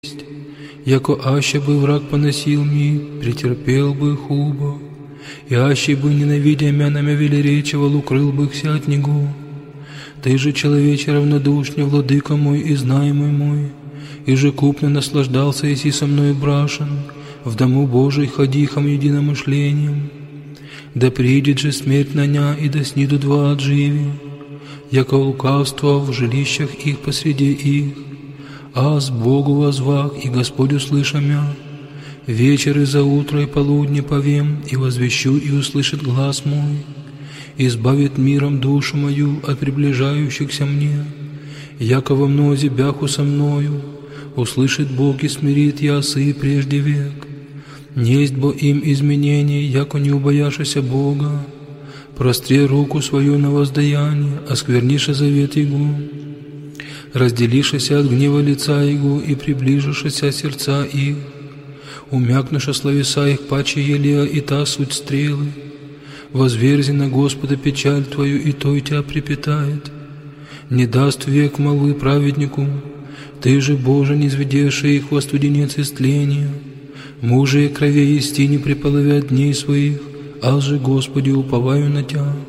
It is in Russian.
яко аще бы враг поносил ми, претерпел бы хубо, и аще бы, ненавидя мя, намя велеречивал, укрыл бы ся от него. Ты же, человече равнодушный, владыка мой и знаемый мой, и же купно наслаждался, еси со мною брашен, в дому Божий ходихом единомышлением. Да придет же смерть на ня, и да сниду два отживи, яко лукавство в жилищах их посреди их. Аз Богу возвах, и Господь услыша мя. Вечер и за утро и полудне повем, и возвещу, и услышит глас мой. Избавит миром душу мою от приближающихся мне. Яко во мнозе бяху со мною, услышит Бог и смирит ясы прежде век. Несть бо им изменений, яко не убояшися Бога. Простри руку свою на воздаяние, оскверниша завет Его. Разделишися от гнева лица Его и приближишися сердца их. Умякнуша словеса их паче елея, и та суть стрелы. Возверзи на Господа печаль Твою, и Той Тебя припитает. Не даст век молвы праведнику, Ты же, Боже, не низведеши их во студенец истления. Мужи кровей истине приполовят дней своих, аз же, Господи, уповаю на Тя.